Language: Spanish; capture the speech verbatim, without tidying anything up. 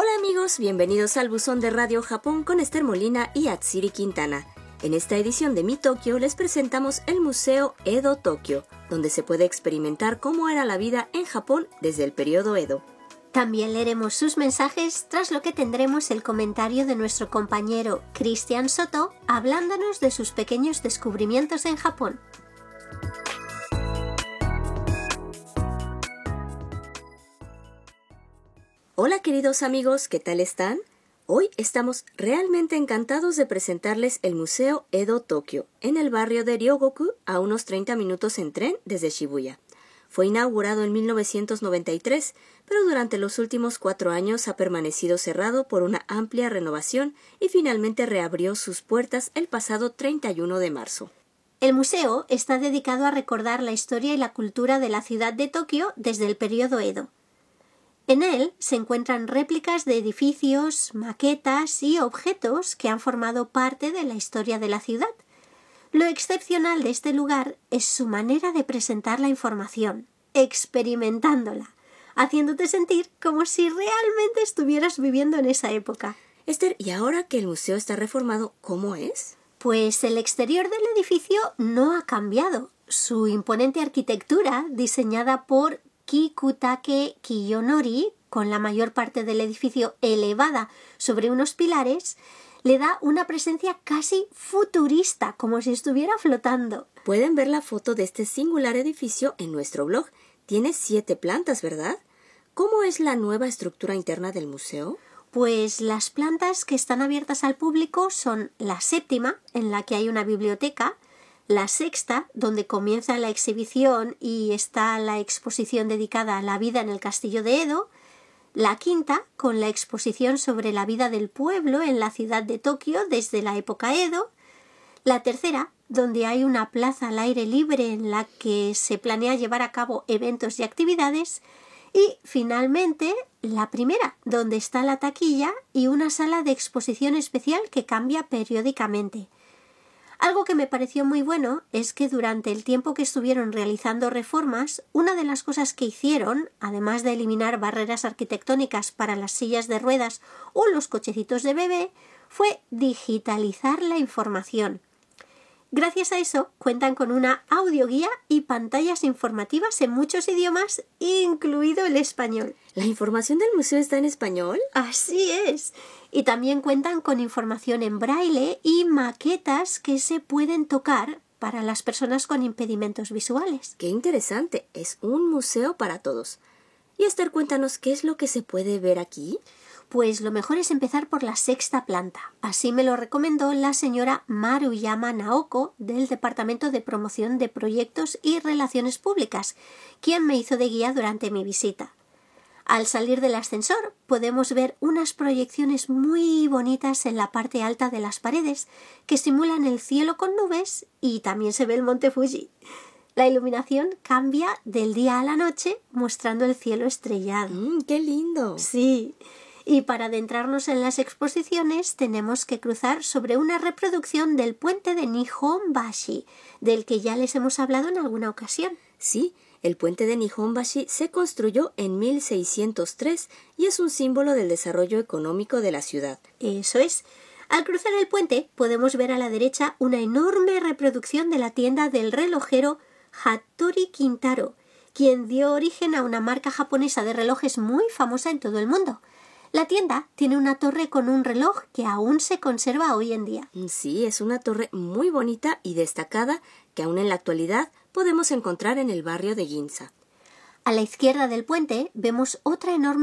Hola amigos, bienvenidos al Buzón de Radio Japón con Esther Molina y Atsiri Quintana. En esta edición de Mi Tokio les presentamos el Museo Edo Tokio, donde se puede experimentar cómo era la vida en Japón desde el periodo Edo. También leeremos sus mensajes, tras lo que tendremos el comentario de nuestro compañero Christian Soto, hablándonos de sus pequeños descubrimientos en Japón. Hola queridos amigos, ¿qué tal están? Hoy estamos realmente encantados de presentarles el Museo Edo Tokio, en el barrio de Ryogoku, a unos treinta minutos en tren desde Shibuya. Fue inaugurado en mil novecientos noventa y tres, pero durante los últimos cuatro años ha permanecido cerrado por una amplia renovación y finalmente reabrió sus puertas el pasado treinta y uno de marzo. El museo está dedicado a recordar la historia y la cultura de la ciudad de Tokio desde el periodo Edo. En él se encuentran réplicas de edificios, maquetas y objetos que han formado parte de la historia de la ciudad. Lo excepcional de este lugar es su manera de presentar la información, experimentándola, haciéndote sentir como si realmente estuvieras viviendo en esa época. Esther, ¿y ahora que el museo está reformado, cómo es? Pues el exterior del edificio no ha cambiado. Su imponente arquitectura, diseñada por Kikutake Kiyonori, con la mayor parte del edificio elevada sobre unos pilares, le da una presencia casi futurista, como si estuviera flotando. Pueden ver la foto de este singular edificio en nuestro blog. Tiene siete plantas, ¿verdad? ¿Cómo es la nueva estructura interna del museo? Pues las plantas que están abiertas al público son la séptima, en la que hay una biblioteca, la sexta, donde comienza la exhibición y está la exposición dedicada a la vida en el castillo de Edo, la quinta, con la exposición sobre la vida del pueblo en la ciudad de Tokio desde la época Edo, la tercera, donde hay una plaza al aire libre en la que se planea llevar a cabo eventos y actividades, y finalmente la primera, donde está la taquilla y una sala de exposición especial que cambia periódicamente. Algo que me pareció muy bueno es que durante el tiempo que estuvieron realizando reformas, una de las cosas que hicieron, además de eliminar barreras arquitectónicas para las sillas de ruedas o los cochecitos de bebé, fue digitalizar la información. Gracias a eso cuentan con una audioguía y pantallas informativas en muchos idiomas, incluido el español. ¿La información del museo está en español? Así es. Y también cuentan con información en braille y maquetas que se pueden tocar para las personas con impedimentos visuales. ¡Qué interesante! Es un museo para todos. Y Esther, cuéntanos, ¿qué es lo que se puede ver aquí? Pues lo mejor es empezar por la sexta planta. Así me lo recomendó la señora Maruyama Naoko del Departamento de Promoción de Proyectos y Relaciones Públicas, quien me hizo de guía durante mi visita. Al salir del ascensor podemos ver unas proyecciones muy bonitas en la parte alta de las paredes que simulan el cielo con nubes y también se ve el monte Fuji. La iluminación cambia del día a la noche mostrando el cielo estrellado. Mm, ¡Qué lindo! Sí. Y para adentrarnos en las exposiciones tenemos que cruzar sobre una reproducción del puente de Nihonbashi, del que ya les hemos hablado en alguna ocasión. Sí, el puente de Nihonbashi se construyó en mil seiscientos tres y es un símbolo del desarrollo económico de la ciudad. Eso es. Al cruzar el puente podemos ver a la derecha una enorme reproducción de la tienda del relojero Hattori Kintaro, quien dio origen a una marca japonesa de relojes muy famosa en todo el mundo. La tienda tiene una torre con un reloj que aún se conserva hoy en día. Sí, es una torre muy bonita y destacada que aún en la actualidad podemos encontrar en el barrio de Ginza. A la izquierda del puente vemos otra enorme